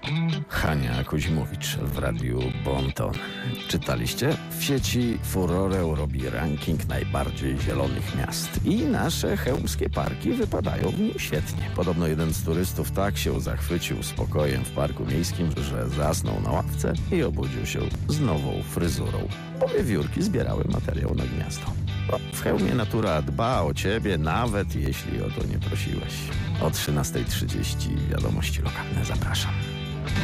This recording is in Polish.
Hania Kuzimowicz w radiu Bon Ton. Czytaliście? W sieci furorę robi ranking najbardziej zielonych miast i nasze chełmskie parki wypadają w nim świetnie. Podobno jeden z turystów tak się zachwycił spokojem w parku miejskim, że zasnął na ławce i obudził się z nową fryzurą, bo wiewiórki zbierały materiał na gniazdo. W Chełmie natura dba o ciebie, nawet jeśli o to nie prosiłeś. O 13:30 wiadomości lokalne. Zapraszam.